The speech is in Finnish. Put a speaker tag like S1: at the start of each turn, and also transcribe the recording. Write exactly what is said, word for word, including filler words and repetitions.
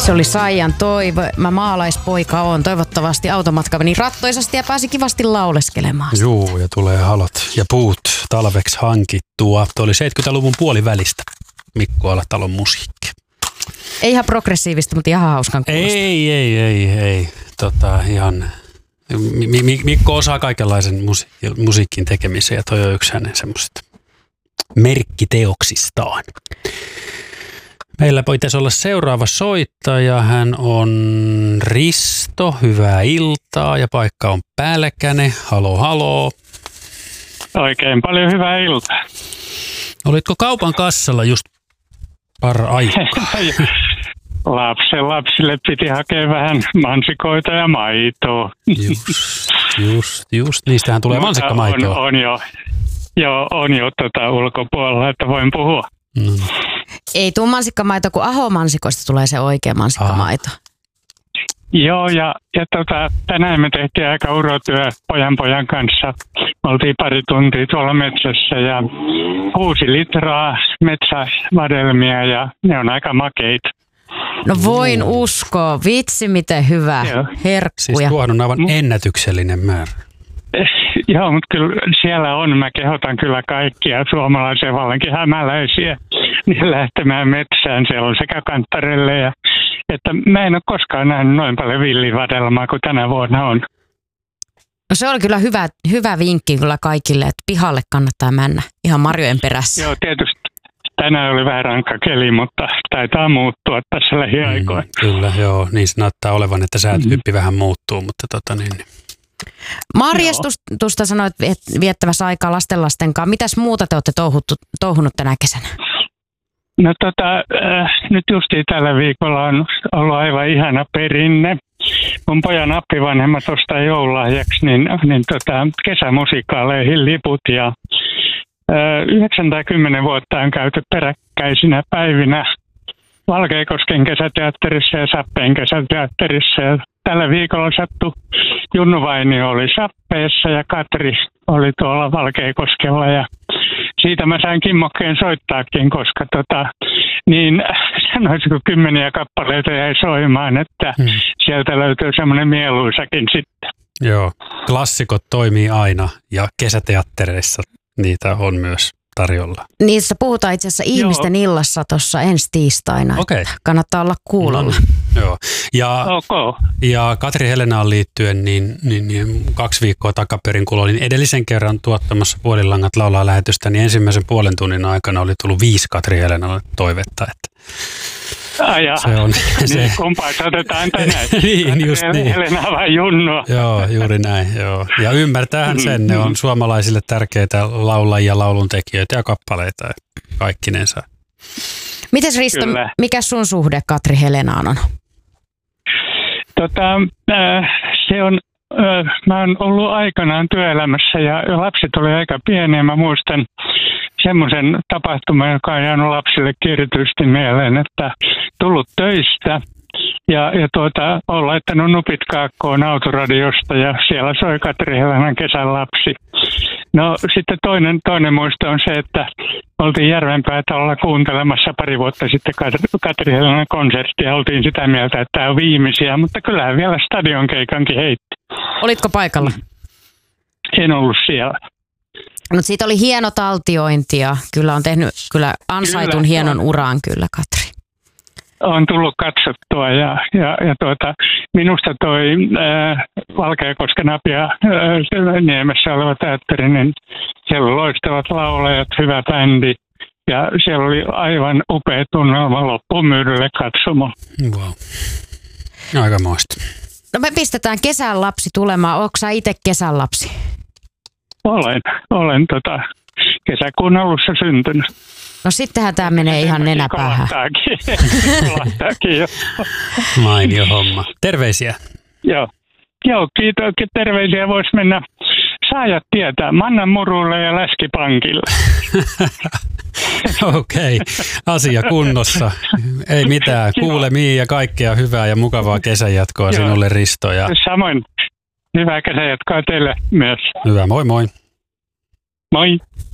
S1: Se oli Saijan toivo. Mä maalaispoika oon. Toivottavasti automatka meni rattoisasti ja pääsi kivasti lauleskelemaan.
S2: Juu, ja tulee halot ja puut talveksi hankittua. Tuo oli seitsemänkymmentäluvun puolivälistä Mikko Alatalon musiikki.
S1: Ei ihan progressiivista, mutta ihan hauskan kuulosta.
S2: Ei, ei, ei, ei. Tota, ihan... Mikko osaa kaikenlaisen musiik- musiikin tekemisen ja toi on yksi hänen semmoisista merkkiteoksistaan. Meillä pitäisi olla seuraava soittaja. Hän on Risto. Hyvää iltaa ja paikka on Pälkäne. Halo, halo.
S3: Oikein paljon hyvää iltaa.
S2: Olitko kaupan kassalla just par aikaa?
S3: Lapsen lapsille piti hakea vähän mansikoita ja maitoa.
S2: Just, just, just. Niistähän tulee mansikkamaitoa.
S3: On, on jo, jo, on jo tota ulkopuolella, että voin puhua.
S2: No.
S1: Ei tuu mansikkamaito, kun Aho-mansikoista tulee se oikea mansikkamaito.
S3: Aha. Joo, ja, ja tota, tänään me tehtiin aika urotyö pojan pojan kanssa. Me oltiin pari tuntia tuolla metsässä ja kuusi litraa metsävadelmia ja ne on aika makeita.
S1: No voin uskoa. Vitsi, miten hyvä.
S3: Joo.
S1: Herkkuja.
S2: Siis tuohon on aivan ennätyksellinen määrä.
S3: Joo, mutta kyllä siellä on. Mä kehotan kyllä kaikkia suomalaisia, vallankin hämäläisiä, niin lähtemään metsään. Siellä on sekä kanttarelle ja että mä en ole koskaan nähnyt noin paljon villivadelmaa kuin tänä vuonna on.
S1: No se on kyllä hyvä, hyvä vinkki kyllä kaikille, että pihalle kannattaa mennä ihan marjojen perässä.
S3: Joo, tietysti tänään oli vähän rankka keli, mutta taitaa muuttua tässä lähiaikoina.
S2: Mm, kyllä, joo. Niin se näyttää olevan, että säätyyppi mm. vähän muuttuu, mutta tota niin.
S1: Marjastusta sanoit viettävässä aikaa lastenlasten kanssa. Mitäs muuta te olette touhuttu, touhunut tänä kesänä?
S3: No tota, äh, nyt justiin tällä viikolla on ollut aivan ihana perinne. Mun pojan appivanhemmat ostaa joululahjaksi niin, niin tota, kesämusikaaleihin liput ja äh, yhdeksän tai kymmenen vuotta on käyty peräkkäisinä päivinä Valkeakosken kesäteatterissa ja Sappeen kesäteatterissa. Ja tällä viikolla sattui Junnu Vainio oli Sappeessa ja Katri oli tuolla Valkeakoskella ja siitä mä sain kimmokkeen soittaakin, koska tota, niin sanoisinko kymmeniä kappaleita jäi soimaan, että hmm. sieltä löytyy semmoinen mieluisakin sitten.
S2: Joo, klassikot toimii aina ja kesäteattereissa niitä on myös tarjolla.
S1: Niissä puhutaan itse asiassa ihmisten Joo. illassa tuossa ensi tiistaina.
S2: Okay.
S1: Kannattaa olla kuulolla.
S2: Mm. Joo. Ja,
S3: okay.
S2: ja Katri Helenaan liittyen, niin, niin, niin kaksi viikkoa takaperin, kun olin edellisen kerran tuottamassa Puolilangat laulaa lähetystä, niin ensimmäisen puolen tunnin aikana oli tullut viisi Katri Helenalle toivetta. Että
S3: Ai
S2: se on se.
S3: Niin, kumpaa otetaan tänään?
S2: Niin, just niin.
S3: Helena vai Junnua?
S2: Joo, juuri näin. Joo. Ja ymmärtäähän sen, ne on suomalaisille tärkeitä laulajia, lauluntekijöitä ja kappaleita kaikkinensa.
S1: Mites Risto, Kyllä. mikä sun suhde Katri Helenaan on?
S3: Tota, äh, se on, äh, mä oon ollut aikanaan työelämässä ja lapset oli aika pieniä. Mä muistan semmoisen tapahtuman, joka on jäänyt lapsille erityisesti mieleen, että tullut töistä ja, ja tuota, on laittanut nupit kaakkoon autoradiosta ja siellä soi Katri Helenan Kesän lapsi. No sitten toinen, toinen muisto on se, että oltiin Järvenpäätalolla kuuntelemassa pari vuotta sitten Katri Helenan konserttia. Oltiin sitä mieltä, että tämä on viimeisiä, mutta kyllähän vielä stadionkeikankin heitti.
S1: Olitko paikalla?
S3: En ollut siellä.
S1: Mutta siitä oli hieno taltiointi ja kyllä on tehnyt kyllä ansaitun kyllä, hienon on. uran kyllä Katri.
S3: On tullut katsottua ja, ja, ja tuota, minusta toi äh, Valkeakosken Apia äh, Niemessä oleva teatteri, niin siellä oli loistavat laulajat, hyvä bändi ja siellä oli aivan upea tunnelma loppumyydylle katsomaan.
S2: Wow. Aikamoista.
S1: No me pistetään kesän lapsi tulemaan. Oletko sä itse kesän lapsi?
S3: Olen, olen tota, kesäkuun alussa syntynyt.
S1: No sittenhän tämä menee ihan nenäpäähän.
S3: Kolahtaakin jo.
S2: Mainio homma. Terveisiä.
S3: Joo, Joo kiitos. Terveisiä voisi mennä saajat tietää. Mannan murulle ja läskipankille.
S2: Okei, okay. Asia kunnossa. Ei mitään. Kuulemiin ja kaikkea hyvää ja mukavaa kesänjatkoa Joo. sinulle Risto. Ja...
S3: Samoin. Hyvää kesänjatkoa teille myös.
S2: Hyvä, moi moi.
S3: Moi.